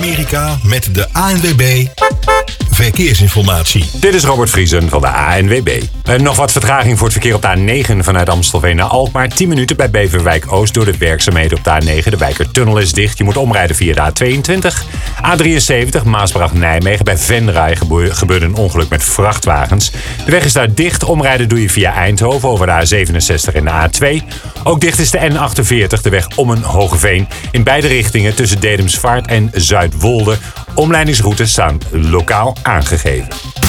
Amerika met de ANWB Verkeersinformatie. Dit is Robert Vriesen van de ANWB. Nog wat vertraging voor het verkeer op de A9 vanuit Amstelveen naar Alkmaar. 10 minuten bij Beverwijk Oost door de werkzaamheden op de A9. De Wijkertunnel is dicht. Je moet omrijden via de A22. A73 Maasbracht-Nijmegen. Bij Venray gebeurde een ongeluk met vrachtwagens. De weg is daar dicht. Omrijden doe je via Eindhoven over de A67 en de A2. Ook dicht is de N48, de weg Ommen-Hogeveen. In beide richtingen tussen Dedemsvaart en Zuidwolde. Omleidingsroutes staan lokaal aangegeven.